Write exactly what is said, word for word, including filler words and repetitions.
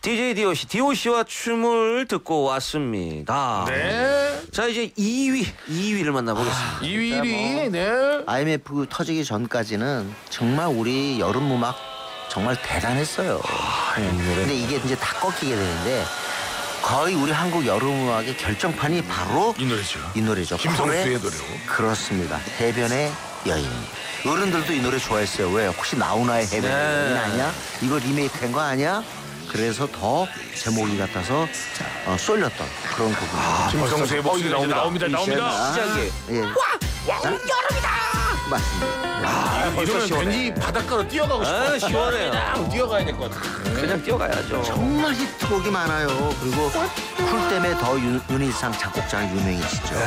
디제이 디오씨, 디오씨와 춤을 듣고 왔습니다. 네. 자, 이제 이 위, 이 위를 만나보겠습니다. 이 위, 일 위. 네. 아이엠에프 터지기 전까지는 정말 우리 여름 음악 정말 대단했어요. 근데 이게 이제 다 꺾이게 되는데 거의 우리 한국 여름 음악의 결정판이 바로 이 노래죠. 이 노래죠. 김성수의 콜의 노래로. 그렇습니다. 해변의 여인. 어른들도 이 노래 좋아했어요. 왜? 혹시 나훈아의 해변의 네. 여인 아니야? 이거 리메이크한 거 아니야? 그래서 더 제목이 같아서 어, 쏠렸던 그런 곡입니다. 김성수의 목소리 어, 이제 나옵니다. 나옵니다. 나옵니다. 시작이에요. 예. 와, 여름이다. 맞습니다. 아, 벌써 이러면 시원해. 왠지 바닷가로 뛰어가고 싶어. 아, 시원해요. 그냥 뛰어가야 될 것 같아. 그냥 뛰어가야죠. 정말 히트곡이 많아요. 그리고 쿨 때문에 더 유- 윤희상 작곡자가 유명해지죠.